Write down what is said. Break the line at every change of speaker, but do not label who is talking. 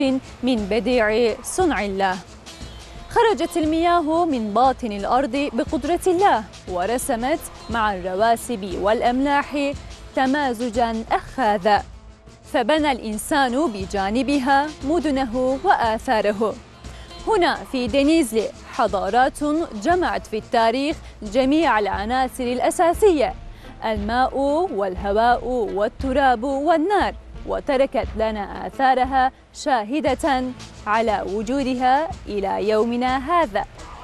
من بديع صنع الله. خرجت المياه من باطن الأرض بقدرة الله ورسمت مع الرواسب والأملاح تمازجاً أخاذا، فبنى الإنسان بجانبها مدنه وآثاره. هنا في دنيزلي حضارات جمعت في التاريخ جميع العناصر الأساسية، الماء والهواء والتراب والنار، وتركت لنا آثارها شاهدة على وجودها إلى يومنا هذا.